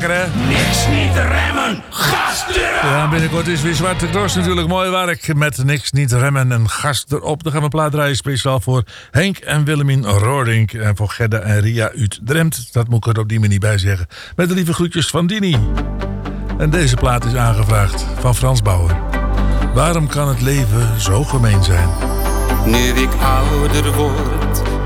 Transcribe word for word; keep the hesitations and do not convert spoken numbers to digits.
lekker hè? Niks niet remmen, gas erop! Ja, binnenkort is weer Zwarte Cross natuurlijk mooi werk. Met Niks niet remmen en gas erop. Dan gaan we een plaat draaien speciaal voor Henk en Willemien Roordink. En voor Gerda en Ria uit Drempt. Dat moet ik er op die manier bij zeggen. Met de lieve groetjes van Dini. En deze plaat is aangevraagd van Frans Bauer. Waarom kan het leven zo gemeen zijn? Nu ik ouder word,